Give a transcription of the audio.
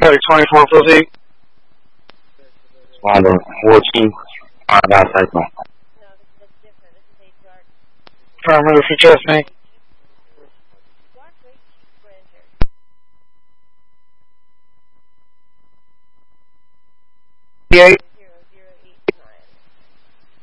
Cody 24 Fuzzy. Father 14. That cycle. Affirmative for chest me. 8.